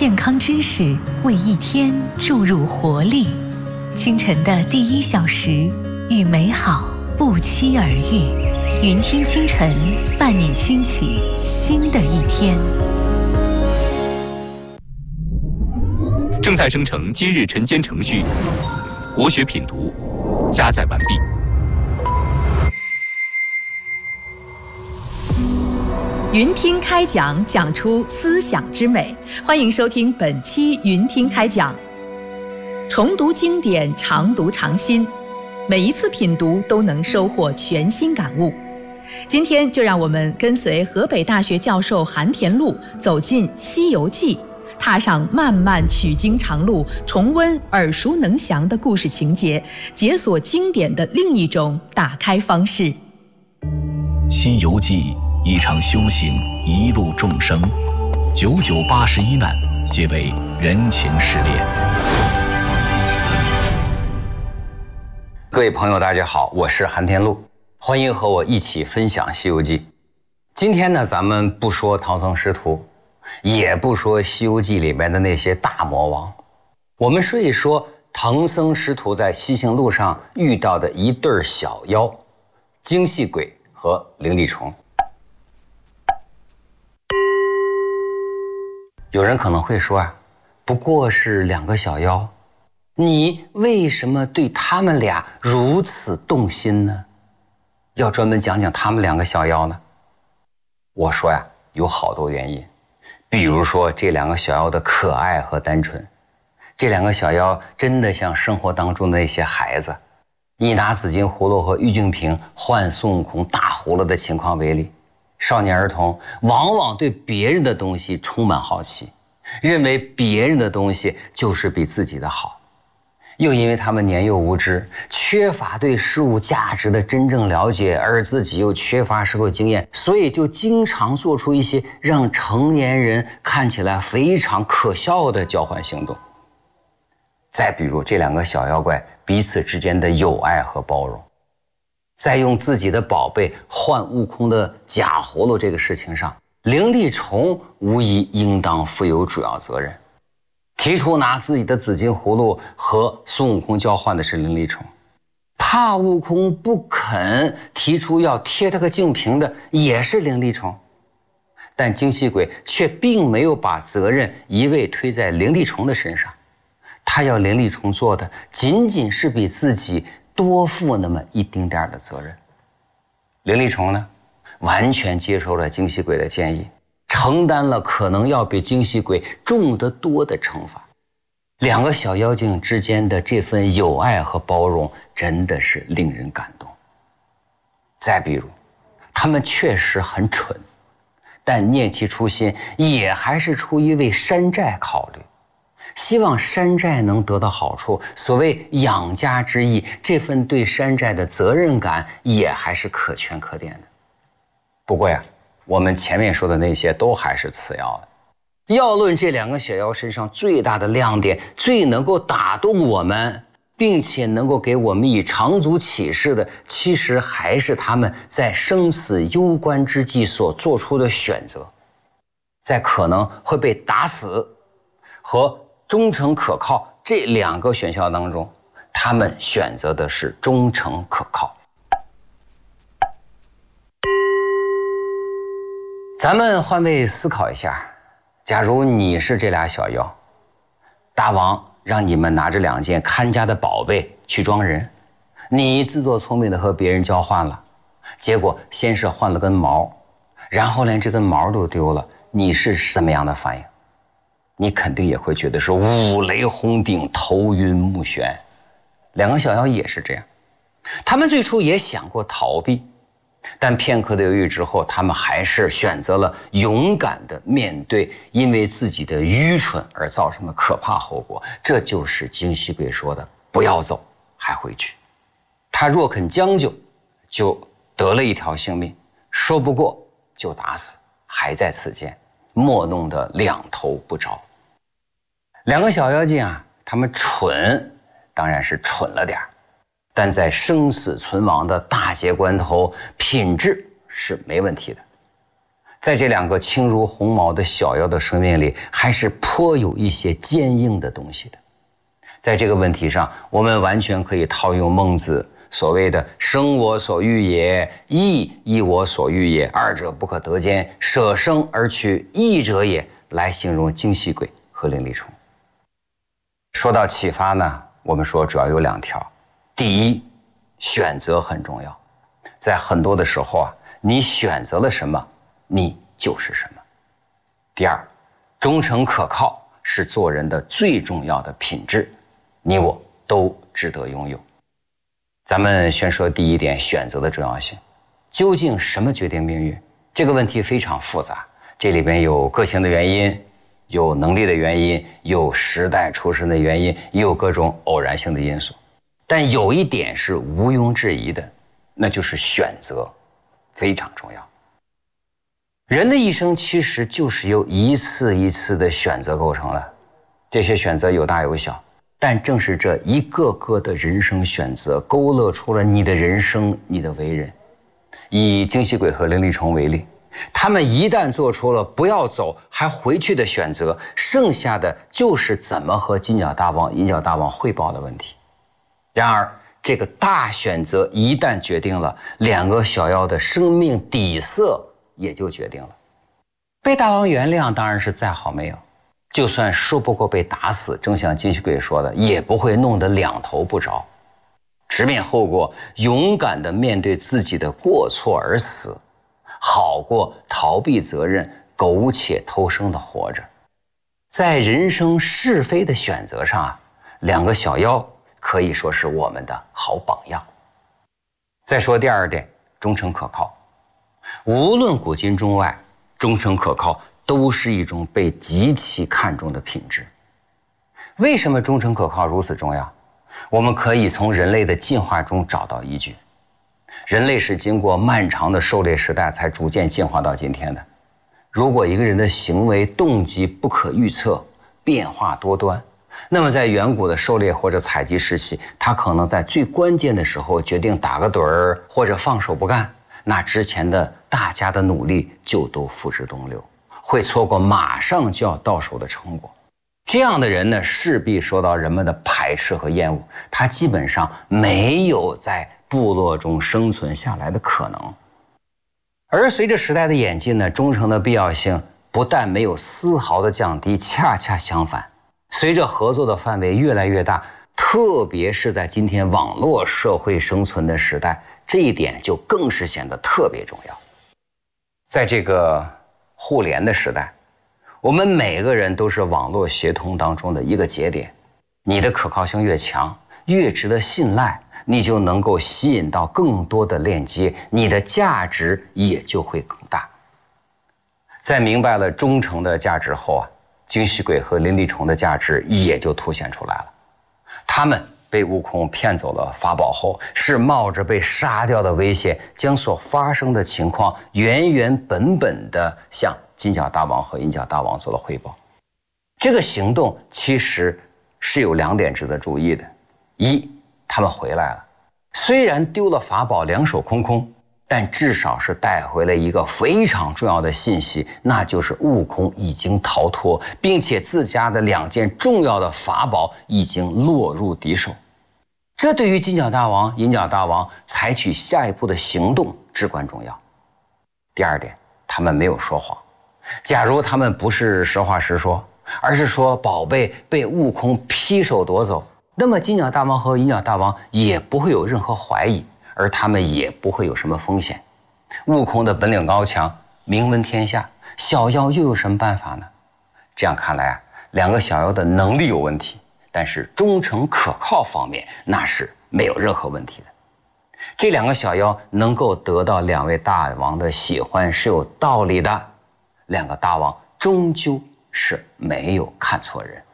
健康知识为一天注入活力。清晨的第1小时，与美好不期而遇。云听清晨，伴你轻启新的一天。 正在生成今日晨间程序，国学品读，加载完毕。 云听开讲，讲出思想之美。欢迎收听本期云听开讲。重读经典，常读常新，每一次品读都能收获全新感悟。今天就让我们跟随河北大学教授韩田禄走进《西游记》，踏上漫漫取经长路，重温耳熟能详的故事情节，解锁经典的另一种打开方式。《 西游记》一场修行，一路众生，981难，皆为人情失恋。 各位朋友，大家好，我是韩田禄，欢迎和我一起分享《西游记》。今天呢，咱们不说唐僧师徒，也不说《西游记》里面的那些大魔王，我们说一说唐僧师徒在西行路上遇到的一对小妖——精细鬼和灵力虫。有人可能会说啊，不过是2个小妖，你为什么对他们俩如此动心呢？要专门讲讲他们2个小妖呢？我说呀，有好多原因。比如说这2个小妖的可爱和单纯，这2个小妖真的像生活当中的那些孩子。以拿紫金葫芦和玉净瓶换孙悟空大葫芦的情况为例，少年儿童往往对别人的东西充满好奇，认为别人的东西就是比自己的好。又因为他们年幼无知，缺乏对事物价值的真正了解，而自己又缺乏社会经验，所以就经常做出一些让成年人看起来非常可笑的交换行动。再比如这2个小妖怪彼此之间的友爱和包容，在用自己的宝贝换悟空的假葫芦这个事情上，灵力虫无疑应当负有主要责任。提出拿自己的紫金葫芦和孙悟空交换的是灵力虫，怕悟空不肯提出要贴他个净瓶的也是灵力虫，但精细鬼却并没有把责任一味推在灵力虫的身上，他要灵力虫做的仅仅是比自己多负那么一丁点的责任。灵力虫呢，完全接受了精细鬼的建议，承担了可能要比精细鬼重得多的惩罚。2个小妖精之间的这份友爱和包容真的是令人感动。再比如，他们确实很蠢，但念其初心，也还是出于为山寨考虑，希望山寨能得到好处。所谓养家之意，这份对山寨的责任感也还是可圈可点的。不过呀，我们前面说的那些都还是次要的。要论这2个小妖身上最大的亮点，最能够打动我们，并且能够给我们以长足启示的，其实还是他们在生死攸关之际所做出的选择。在可能会被打死和忠诚可靠这2个选项当中，他们选择的是忠诚可靠。咱们换位思考一下，假如你是这俩小妖，大王让你们拿着2件看家的宝贝去装人，你自作聪明的和别人交换了，结果先是换了根毛，然后连这根毛都丢了，你是什么样的反应？你肯定也会觉得是五雷轰顶，头晕目眩。2个小妖也是这样，他们最初也想过逃避，但片刻的犹豫之后，他们还是选择了勇敢地面对因为自己的愚蠢而造成的可怕后果。这就是精细鬼说的不要走还回去。他若肯将就，就得了一条性命；说不过就打死，还在此间，莫弄得2头不着。2个小妖精啊，他们蠢当然是蠢了点，但在生死存亡的大劫关头，品质是没问题的。 在这两个轻如鸿毛的小妖的生命里，还是颇有一些坚硬的东西的。在这个问题上，我们完全可以套用孟子所谓的生我所欲也，义亦我所欲也，二者不可得兼，舍生而取义者也，来形容精细鬼和灵力虫。说到启发呢，我们说主要有2条。第一，选择很重要，在很多的时候啊，你选择了什么，你就是什么。第二，忠诚可靠是做人的最重要的品质，你我都值得拥有。咱们先说第一点，选择的重要性。究竟什么决定命运？这个问题非常复杂，这里边有个性的原因，有能力的原因，有时代出身的原因，也有各种偶然性的因素。但有一点是毋庸置疑的，那就是选择非常重要。人的一生其实就是由一次一次的选择构成的，这些选择有大有小，但正是这一个个的人生选择勾勒出了你的人生，你的为人。以精细鬼和灵力虫为例，他们一旦做出了不要走还回去的选择，剩下的就是怎么和金角大王、银角大王汇报的问题。然而这个大选择一旦决定了，2个小妖的生命底色也就决定了。被大王原谅当然是再好没有，就算说不过被打死，正像金细鬼说的，也不会弄得2头不着。直面后果，勇敢地面对自己的过错而死，好过逃避责任、苟且偷生的活着。在人生是非的选择上啊，2个小妖可以说是我们的好榜样。再说第2点，忠诚可靠。无论古今中外，忠诚可靠都是一种被极其看重的品质。为什么忠诚可靠如此重要？我们可以从人类的进化中找到依据。人类是经过漫长的狩猎时代才逐渐进化到今天的。如果一个人的行为动机不可预测，变化多端，那么在远古的狩猎或者采集时期，他可能在最关键的时候决定打个盹儿或者放手不干，那之前的大家的努力就都付之东流，会错过马上就要到手的成果。这样的人呢，势必受到人们的排斥和厌恶，他基本上没有在部落中生存下来的可能。而随着时代的演进呢，忠诚的必要性不但没有丝毫的降低，恰恰相反，随着合作的范围越来越大，特别是在今天网络社会生存的时代，这一点就更是显得特别重要。在这个互联的时代，我们每个人都是网络协同当中的一个节点，你的可靠性越强，越值得信赖，你就能够吸引到更多的链接，你的价值也就会更大。在明白了忠诚的价值后啊，精细鬼和灵力虫的价值也就凸显出来了。他们被悟空骗走了法宝后，是冒着被杀掉的危险，将所发生的情况原本的向金角大王和银角大王做了汇报。这个行动其实是有2点值得注意的。一，他们回来了，虽然丢了法宝2手空空，但至少是带回了一个非常重要的信息，那就是悟空已经逃脱，并且自家的2件重要的法宝已经落入敌手。这对于金角大王、银角大王采取下一步的行动至关重要。第2点，他们没有说谎。假如他们不是实话实说，而是说宝贝被悟空劈手夺走，那么金角大王和银角大王也不会有任何怀疑，而他们也不会有什么风险。悟空的本领高强，名闻天下，小妖又有什么办法呢？这样看来啊，2个小妖的能力有问题，但是忠诚可靠方面那是没有任何问题的。这2个小妖能够得到2位大王的喜欢是有道理的，2个大王终究是没有看错人。